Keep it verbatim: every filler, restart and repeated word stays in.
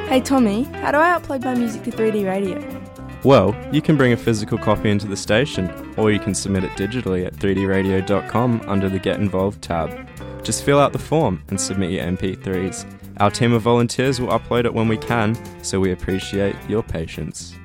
Hey Tommy, how do I upload my music to three D Radio? Well, you can bring a physical copy into the station, or you can submit it digitally at three d radio dot com under the Get Involved tab. Just fill out the form and submit your M P threes. Our team of volunteers will upload it when we can, so we appreciate your patience.